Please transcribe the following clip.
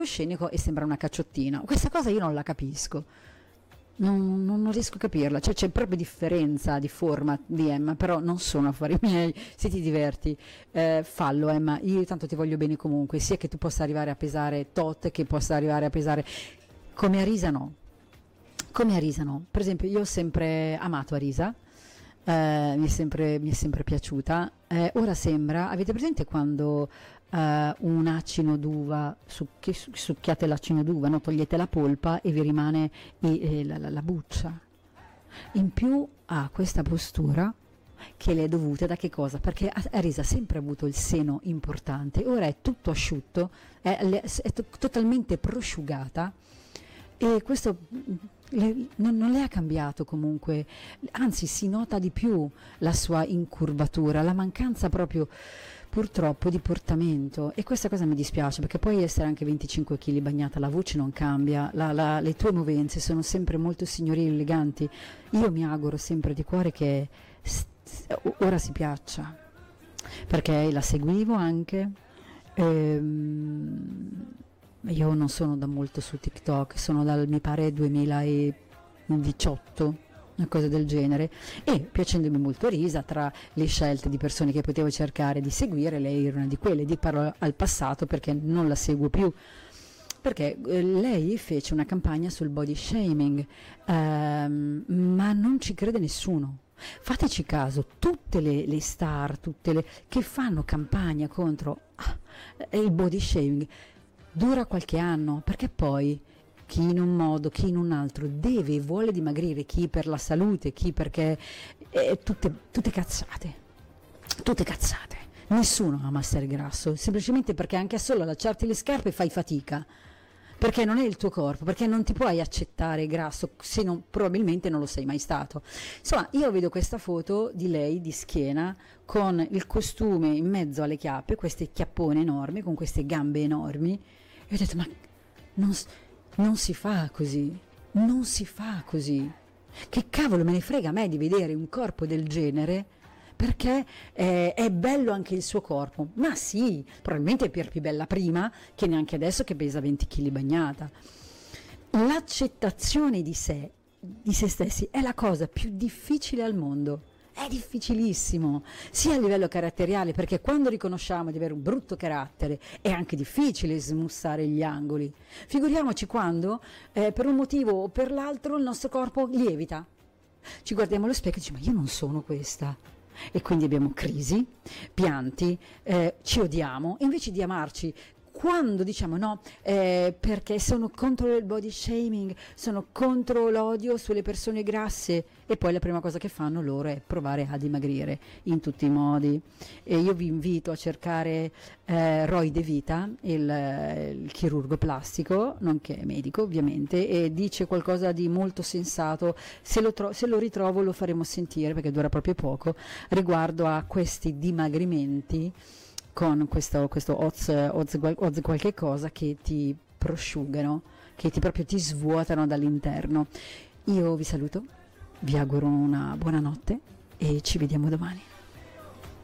scenico e sembra una cacciottina. Questa cosa io non la capisco. Non riesco a capirla, cioè c'è proprio differenza di forma di Emma, però non sono affari miei. Se ti diverti, fallo Emma, io tanto ti voglio bene comunque, sia che tu possa arrivare a pesare tot, che possa arrivare a pesare come Arisa. No, come Arisa no, per esempio io ho sempre amato Arisa, mi è sempre piaciuta. Ora sembra, avete presente quando un acino d'uva, succhiate l'acino d'uva, no? Togliete la polpa e vi rimane la buccia. In più ha questa postura che le è dovuta da che cosa? Perché Arisa ha sempre avuto il seno importante, ora è tutto asciutto, è totalmente prosciugata, e questo non le ha cambiato comunque, anzi si nota di più la sua incurvatura, la mancanza proprio purtroppo di portamento, e questa cosa mi dispiace perché puoi essere anche 25 kg bagnata, la voce non cambia, le tue movenze sono sempre molto signorili, eleganti. Io mi auguro sempre di cuore che ora si piaccia, perché la seguivo anche. Io non sono da molto su TikTok, sono dal mi pare 2018, una cosa del genere, e piacendomi molto Risa, tra le scelte di persone che potevo cercare di seguire, lei era una di quelle. Parlo al passato perché non la seguo più, perché lei fece una campagna sul body shaming, ma non ci crede nessuno. Fateci caso, tutte le star, che fanno campagna contro il body shaming, dura qualche anno, perché poi chi in un modo, chi in un altro deve e vuole dimagrire, chi per la salute, chi perché tutte cazzate, nessuno ama essere grasso, semplicemente perché anche solo allacciarti le scarpe fai fatica, perché non è il tuo corpo, perché non ti puoi accettare grasso se probabilmente non lo sei mai stato. Insomma, io vedo questa foto di lei di schiena con il costume in mezzo alle chiappe, queste chiappone enormi con queste gambe enormi, e ho detto ma non si fa così, non si fa così. Che cavolo me ne frega a me di vedere un corpo del genere, perché è bello anche il suo corpo, ma sì, probabilmente è più bella prima che neanche adesso che pesa 20 kg bagnata. L'accettazione di se stessi è la cosa più difficile al mondo, è difficilissimo, sia a livello caratteriale, perché quando riconosciamo di avere un brutto carattere è anche difficile smussare gli angoli, figuriamoci quando per un motivo o per l'altro il nostro corpo lievita, ci guardiamo allo specchio e diciamo ma io non sono questa, e quindi abbiamo crisi, pianti, ci odiamo, invece di amarci. Quando diciamo no, perché sono contro il body shaming, sono contro l'odio sulle persone grasse, e poi la prima cosa che fanno loro è provare a dimagrire in tutti i modi. E io vi invito a cercare Roy De Vita, il chirurgo plastico, nonché medico ovviamente, e dice qualcosa di molto sensato. Se lo ritrovo lo faremo sentire perché dura proprio poco, riguardo a questi dimagrimenti con questo oz qualche cosa che ti prosciugano, che proprio ti svuotano dall'interno. Io vi saluto, vi auguro una buona notte e ci vediamo domani.